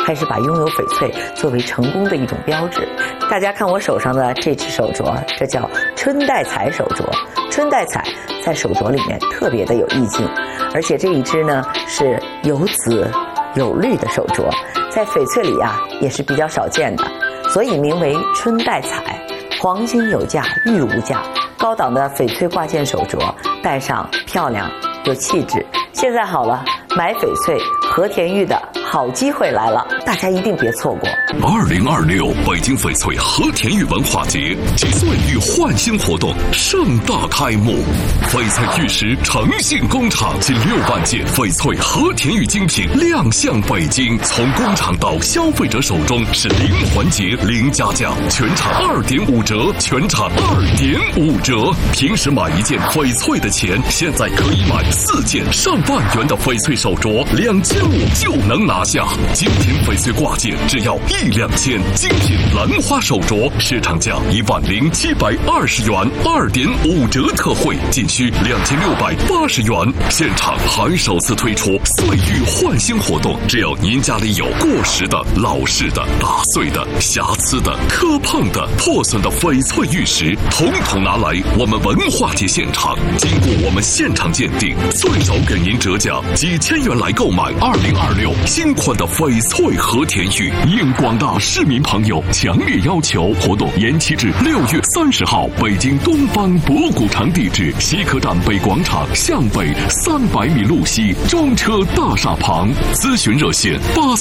开始把拥有翡翠作为成功的一种标志。大家看我手上的这只手镯，这叫春带彩手镯。春带彩在手镯里面特别的有意境，而且这一只呢是有紫有绿的手镯，在翡翠里啊也是比较少见的，所以名为春带彩。黄金有价，玉无价，高档的翡翠挂件手镯戴上漂亮有气质。现在好了，买翡翠和田玉的好机会来了，大家一定别错过。 2026北京翡翠和田玉文化节及岁玉焕新活动盛大开幕，翡翠玉石诚信工厂近6万件翡翠和田玉精品亮相北京，从工厂到消费者手中是零环节零加价，全场2.5折，全场2.5折。平时买一件翡翠的钱，现在可以买4件上万元的翡翠手镯，2500就能拿下。精品翡翠挂件只要1两千，精品兰花手镯市场价10720元，2.5折特惠仅需2680元。现场还首次推出岁玉焕新活动，只要您家里有过时的、老式的、打碎的、瑕疵的、磕碰的、破损的翡翠玉石，统统拿来我们文化节现场，经过我们现场鉴定，最少给您折价几千元来购买2026新款的翡翠和田玉。应广大市民朋友强烈要求，活动延期至6月30号，北京东方博古城，地址西客站北广场向北300米路西中车大厦旁，咨询热线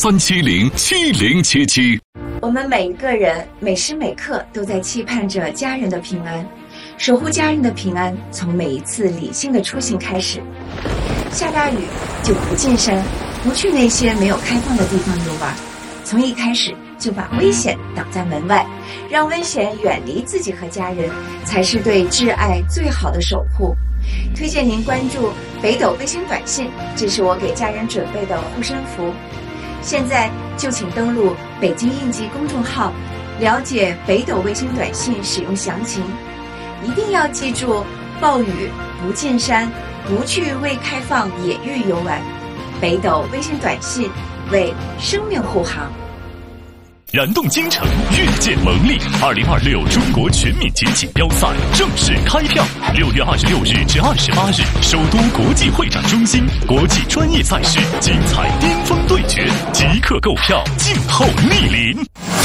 83707077。 我们每一个人每时每刻都在期盼着家人的平安，守护家人的平安，从每一次理性的出行开始。下大雨就不进山，不去那些没有开放的地方游玩，从一开始就把危险挡在门外，让危险远离自己和家人，才是对挚爱最好的守护。推荐您关注北斗卫星短信，这是我给家人准备的护身符。现在就请登录北京应急公众号，了解北斗卫星短信使用详情。一定要记住，暴雨不进山，不去未开放野域游玩。北斗微信短信为生命护航。 燃动京城，越见蒙利！2026中国全民锦锦标赛正式开票，6月26日至28日，首都国际会展中心，国际专业赛事，精彩巅峰对决，即刻购票，静候莅临。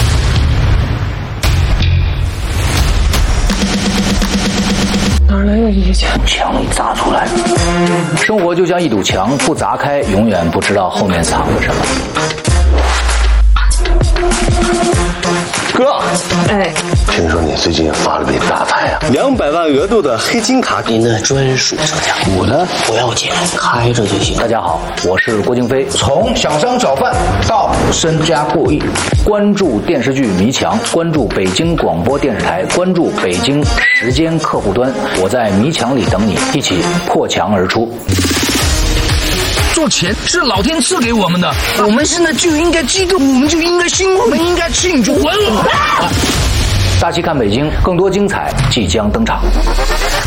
哪来的这些钱？ 墙里砸出来的。生活就像一堵墙，不砸开，永远不知道后面藏着什么。 哥， 哎， 听说你最近发了笔大财啊，200万额度的黑金卡， 您的专属车价。 我呢不要钱，开着就行。大家好，我是郭京飞。 从小商小贩到身家过亿， 关注电视剧《迷墙》，关注北京广播电视台，关注北京时间客户端。我在迷墙里等你，一起破墙而出。 做钱是老天赐给我们的，我们现在就应该激动，我们就应该兴奋，我们应该庆祝。 大气看北京，更多精彩即将登场。